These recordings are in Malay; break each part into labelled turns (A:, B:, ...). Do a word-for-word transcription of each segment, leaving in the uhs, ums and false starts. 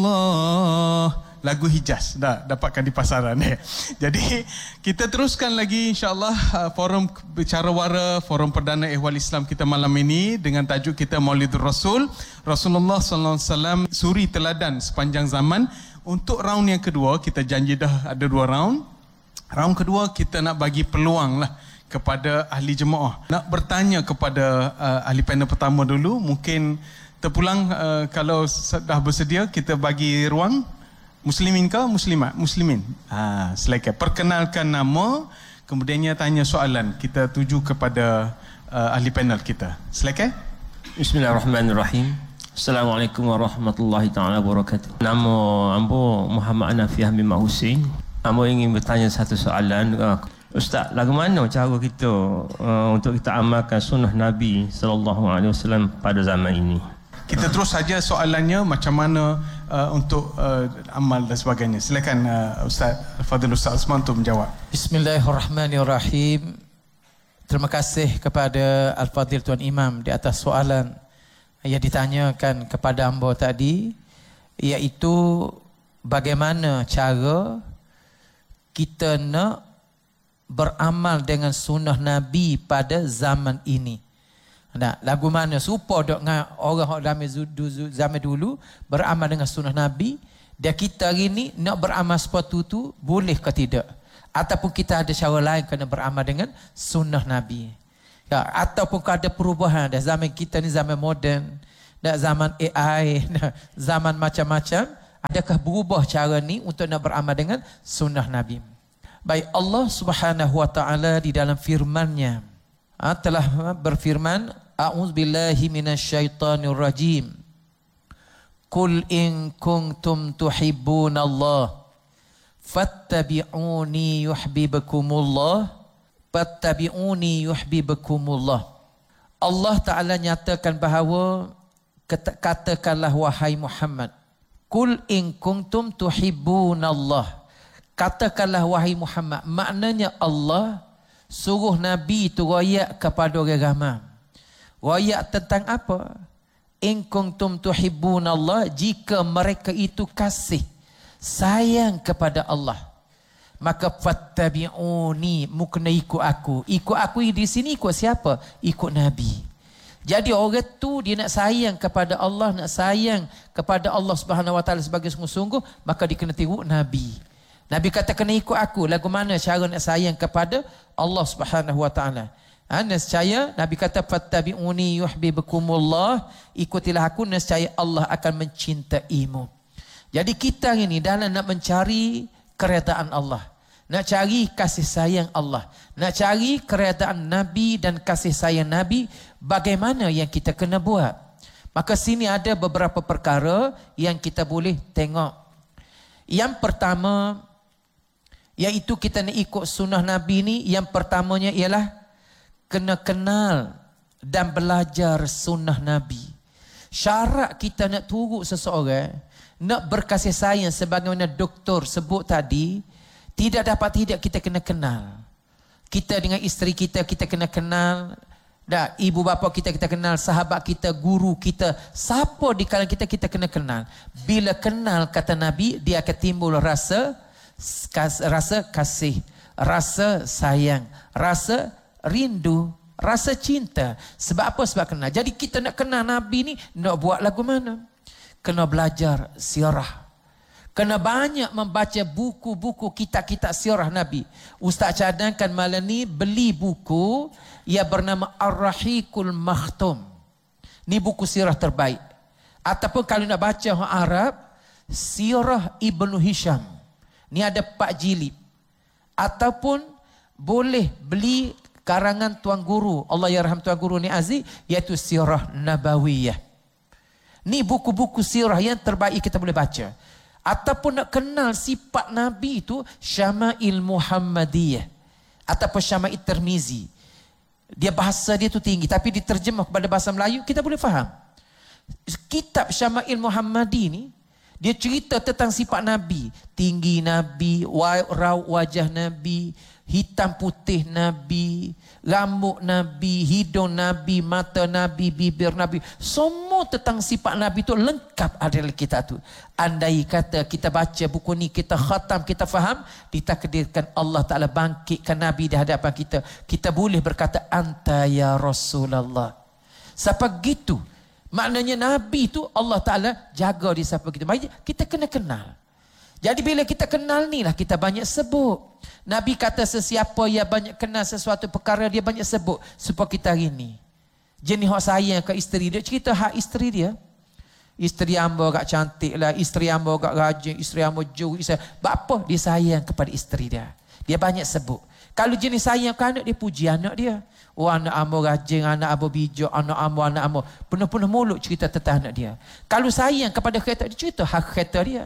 A: Allah, lagu Hijaz dah dapatkan di pasaran eh. Jadi kita teruskan lagi insya-Allah uh, forum bicara wara, forum perdana Ehwal Islam kita malam ini dengan tajuk kita Maulidur Rasul, Rasulullah sallallahu alaihi wasallam suri teladan sepanjang zaman. Untuk round yang kedua, kita janji dah ada dua round. Round kedua kita nak bagi peluang lah kepada ahli jemaah. Nak bertanya kepada uh, ahli panel pertama dulu, mungkin terpulang uh, kalau dah bersedia kita bagi ruang. Muslimin ke muslimat? Muslimin. Ha, silakan perkenalkan nama, kemudiannya tanya soalan. Kita tuju kepada uh, ahli panel kita. Silakan.
B: Bismillahirrahmanirrahim. Assalamualaikum warahmatullahi taala wabarakatuh. Nama ambo Muhammad Anafiah bin Hussein. Ambo ingin bertanya satu soalan. Uh, Ustaz, lagu mana cara kita uh, untuk kita amalkan sunnah Nabi sallallahu alaihi wasallam pada zaman ini?
A: Kita terus saja soalannya macam mana uh, untuk uh, amal dan sebagainya. Silakan uh, Ustaz Fadil Ustaz Osman untuk menjawab.
C: Bismillahirrahmanirrahim. Terima kasih kepada Al-Fadil Tuan Imam di atas soalan yang ditanyakan kepada hamba tadi, iaitu bagaimana cara kita nak beramal dengan sunnah Nabi pada zaman ini. Nah, lagu mana supaya dok dengan orang-orang zaman dulu beramal dengan sunnah Nabi, dan kita hari ni nak beramal seperti tu boleh ke tidak? Ataupun kita ada cara lain kena beramal dengan sunnah Nabi? Ya, ataupun ada perubahan dah zaman kita ni zaman moden, dah zaman A I, dah zaman macam-macam, adakah berubah cara ni untuk nak beramal dengan sunnah Nabi? Baik, Allah Subhanahu wa taala di dalam firman-Nya ha, telah berfirman, a'udzubillahi minasyaitonir rajim. Qul in kuntum tuhibbunallah fattabi'uni yuhibbukumullah fattabi'uni yuhibbukumullah. Allah Taala nyatakan bahawa katakanlah wahai Muhammad, qul in kuntum tuhibbunallah. Katakanlah wahai Muhammad, maknanya Allah suruh Nabi itu royak kepada orang ramai. Royak tentang apa? In kuntum tuhibbunallah, jika mereka itu kasih sayang kepada Allah, maka fattabi'uni, mukna ikut aku. Ikut aku di sini ikut siapa? Ikut Nabi. Jadi orang tu dia nak sayang kepada Allah, nak sayang kepada Allah Subhanahu wa taala sebagai sungguh-sungguh, maka dia kena tiru Nabi. Nabi kata kena ikut aku. Lagu mana cara nak sayang kepada Allah Subhanahu wa taala? Ha, nescaya Nabi kata fattabi'uni yuhibbukumullah, ikutilah aku nescaya Allah akan mencintaimu. Jadi kita ini dalam nak mencari keredaan Allah, nak cari kasih sayang Allah, nak cari keredaan Nabi dan kasih sayang Nabi, bagaimana yang kita kena buat? Maka sini ada beberapa perkara yang kita boleh tengok. Yang pertama, iaitu kita nak ikut sunnah Nabi ni, yang pertamanya ialah kena kenal dan belajar sunnah Nabi. Syarat kita nak turut seseorang, nak berkasih sayang sebagaimana doktor sebut tadi, tidak dapat tidak kita kena kenal. Kita dengan isteri kita, kita kena kenal. Dah, ibu bapa kita, kita kenal. Sahabat kita, guru kita, siapa di kalangan kita, kita kena kenal. Bila kenal, kata Nabi, dia akan timbul rasa rasa kasih, rasa sayang, rasa rindu, rasa cinta. Sebab apa? Sebab kenal. Jadi kita nak kenal Nabi ni, nak buat lagu mana? Kena belajar sirah. Kena banyak membaca buku-buku kitab-kitab sirah Nabi. Ustaz cadangkan malam ni beli buku yang bernama Ar-Rahiqul Makhtum. Ni buku sirah terbaik. Ataupun kalau nak baca orang Arab, Sirah Ibnu Hisham. Ni ada empat jilid. Ataupun boleh beli karangan Tuan Guru, Allah yarham Tuan Guru ni Aziz, iaitu Sirah Nabawiyah. Ni buku-buku sirah yang terbaik kita boleh baca. Ataupun nak kenal sifat Nabi itu, Syama'il Muhammadiyah ataupun Syama'il Tirmizi. Dia bahasa dia tu tinggi, tapi diterjemah kepada bahasa Melayu kita boleh faham. Kitab Syama'il Muhammadi ni Dia cerita tentang sifat Nabi. Tinggi Nabi, raut wajah Nabi, hitam putih Nabi, rambut Nabi, hidung Nabi, mata Nabi, bibir Nabi. Semua tentang sifat Nabi itu lengkap ada dalam kitab tu. Andai kata kita baca buku ni, kita khatam, kita faham, ditakdirkan Allah Ta'ala bangkitkan Nabi di hadapan kita. Kita boleh berkata, anta ya Rasulullah. Siapa gitu? Maknanya Nabi tu Allah Ta'ala jaga di siapa kita. Maksudnya kita kena kenal. Jadi bila kita kenal ni lah kita banyak sebut. Nabi kata sesiapa yang banyak kenal sesuatu perkara dia banyak sebut. Supaya kita hari ni. Jenis orang sayang ke isteri dia. Cerita hak isteri dia. Isteri hamba agak cantik lah. Isteri hamba agak rajin. Isteri hamba jauh. Apa? Dia sayang kepada isteri dia. Dia banyak sebut. Kalau jenis sayang ke anak dia, puji anak dia. Oh, anak hamba rajin, anak hamba bijak, anak hamba, anak hamba. Penuh-penuh mulut cerita tentang anak dia. Kalau sayang kepada kereta dia, cerita hak kereta dia.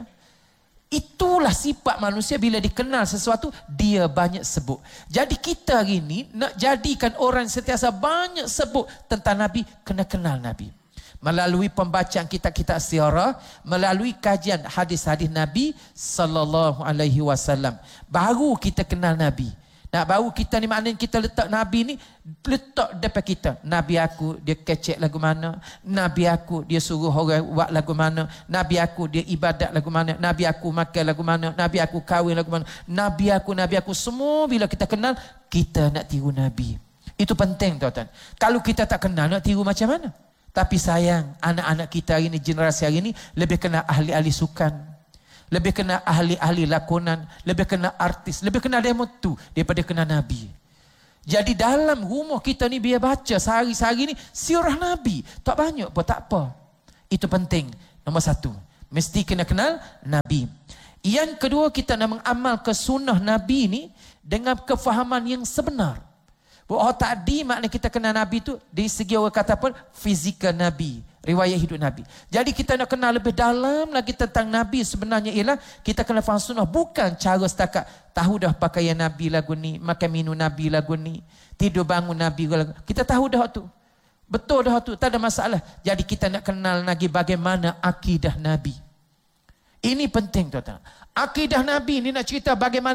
C: Itulah sifat manusia bila dikenal sesuatu, dia banyak sebut. Jadi kita hari ini nak jadikan orang sentiasa banyak sebut tentang Nabi, kena kenal Nabi. Melalui pembacaan kitab-kitab sirah, melalui kajian hadis-hadis Nabi sallallahu alaihi wasallam, baru kita kenal Nabi. Nak baru kita ni maknanya kita letak Nabi ni letak depan kita. Nabi aku dia kecek lagu mana? Nabi aku dia suruh orang buat lagu mana? Nabi aku dia ibadat lagu mana? Nabi aku makan lagu mana? Nabi aku kahwin lagu mana? Nabi aku, Nabi aku, semua bila kita kenal, kita nak tiru Nabi. Itu penting tuan-tuan. Kalau kita tak kenal, nak tiru macam mana? Tapi sayang, anak-anak kita hari ni, generasi hari ni lebih kena ahli-ahli sukan. Lebih kena ahli-ahli lakonan, lebih kena artis, lebih kena demo tu daripada kena Nabi. Jadi dalam rumah kita ni biar baca sehari-sehari ni sirah Nabi. Tak banyak pun tak apa. Itu penting. Nombor satu, mesti kena kenal Nabi. Yang kedua, kita nak mengamal ke sunnah Nabi ni dengan kefahaman yang sebenar. Oh tadi makna kita kenal Nabi tu dari segi orang kata apa? Fizikal Nabi, riwayat hidup Nabi. Jadi kita nak kenal lebih dalam lagi tentang Nabi sebenarnya ialah kita kena faham sunnah. Bukan cara setakat tahu dah pakaian Nabi lagu ni, makan minum Nabi lagu ni, tidur bangun Nabi lagu. Kita tahu dah tu. Betul dah tu, tak ada masalah. Jadi kita nak kenal lagi bagaimana akidah Nabi. Ini penting tuan-tuan. Akidah Nabi ni nak cerita bagaimana